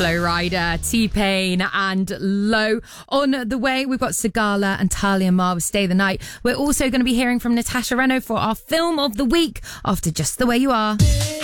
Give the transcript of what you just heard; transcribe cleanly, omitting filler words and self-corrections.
Flo Rida, T-Pain and Low. On the way, we've got Sigala and Talia Mar with Stay the Night. We're also going to be hearing from Natasha Reno for our film of the week after Just the Way You Are.